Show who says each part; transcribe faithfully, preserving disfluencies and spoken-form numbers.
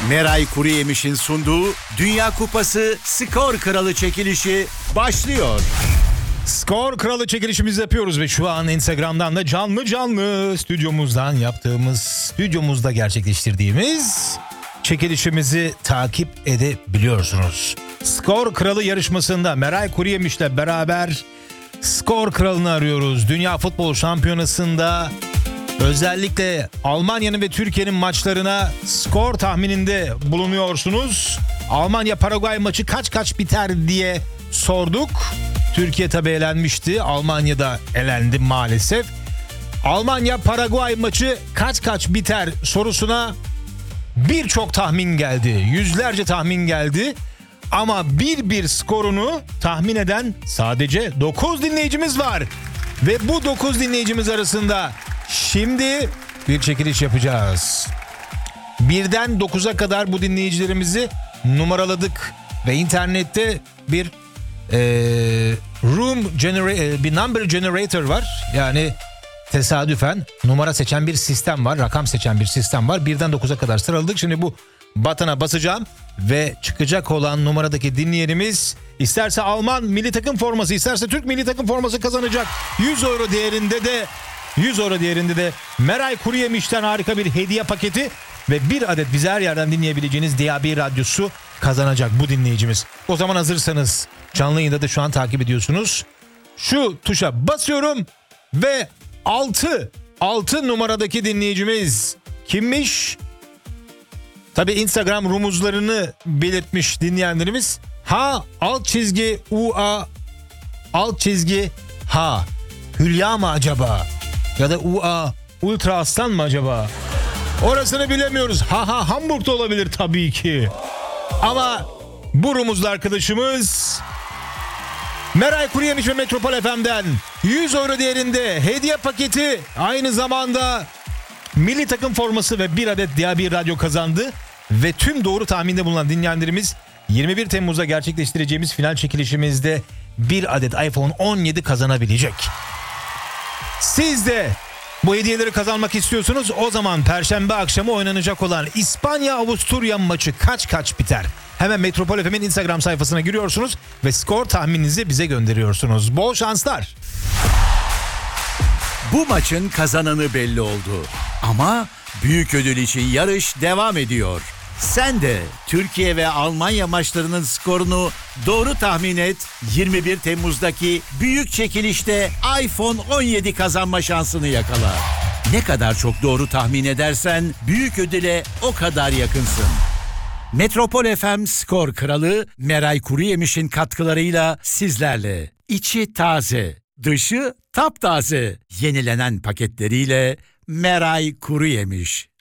Speaker 1: Meray Kuruyemiş'in sunduğu Dünya Kupası Skor Kralı çekilişi başlıyor.
Speaker 2: Skor Kralı çekilişimizi yapıyoruz ve şu an Instagram'dan da canlı canlı stüdyomuzdan yaptığımız, stüdyomuzda gerçekleştirdiğimiz çekilişimizi takip edebiliyorsunuz. Skor Kralı yarışmasında Meray Kuruyemiş'le beraber Skor Kralı'nı arıyoruz. Dünya Futbol Şampiyonası'nda özellikle Almanya'nın ve Türkiye'nin maçlarına skor tahmininde bulunuyorsunuz. Almanya-Paraguay maçı kaç kaç biter diye sorduk. Türkiye tabii elenmişti. Almanya da elendi maalesef. Almanya-Paraguay maçı kaç kaç biter sorusuna birçok tahmin geldi. Yüzlerce tahmin geldi. Ama bir bir skorunu tahmin eden sadece dokuz dinleyicimiz var. Ve bu dokuz dinleyicimiz arasında şimdi bir çekiliş yapacağız. Birden dokuza kadar bu dinleyicilerimizi numaraladık. Ve internette bir e, room genera- bir number generator var. Yani tesadüfen numara seçen bir sistem var. Rakam seçen bir sistem var. Birden dokuza kadar sıraladık. Şimdi bu butona basacağım ve çıkacak olan numaradaki dinleyenimiz isterse Alman milli takım forması, isterse Türk milli takım forması kazanacak. yüz euro değerinde de yüz euro değerinde de Meray Kuruyemiş'ten harika bir hediye paketi ve bir adet bizi her yerden dinleyebileceğiniz D A B radyosu kazanacak bu dinleyicimiz. O zaman hazırsanız canlı yayında da şu an takip ediyorsunuz. Şu tuşa basıyorum ve altı altı numaradaki dinleyicimiz kimmiş? Tabii Instagram rumuzlarını belirtmiş dinleyenlerimiz. Ha alt çizgi U A alt çizgi Ha. Hülya mı acaba? Ya da U A Ultra Aslan mı acaba? Orasını bilemiyoruz. Ha ha Hamburg'da olabilir tabii ki. Ama bu rumuzlu arkadaşımız Meray Kuruyemiş ve Metropol F M'den yüz euro değerinde hediye paketi, aynı zamanda milli takım forması ve bir adet D A B radyo kazandı. Ve tüm doğru tahminde bulunan dinleyenlerimiz yirmi bir Temmuz'da gerçekleştireceğimiz final çekilişimizde bir adet iPhone on yedi kazanabilecek. Siz de bu hediyeleri kazanmak istiyorsunuz. O zaman Perşembe akşamı oynanacak olan İspanya-Avusturya maçı kaç kaç biter? Hemen Metropol F M'in Instagram sayfasına giriyorsunuz ve skor tahmininizi bize gönderiyorsunuz. Bol şanslar.
Speaker 1: Bu maçın kazananı belli oldu. Ama büyük ödül için yarış devam ediyor. Sen de Türkiye ve Almanya maçlarının skorunu doğru tahmin et. yirmi bir Temmuz'daki büyük çekilişte iPhone on yedi kazanma şansını yakala. Ne kadar çok doğru tahmin edersen büyük ödüle o kadar yakınsın. Metropol F M Skor Kralı Meray Kuruyemiş'in katkılarıyla sizlerle. İçi taze, dışı taptaze. Yenilenen paketleriyle Meray Kuruyemiş.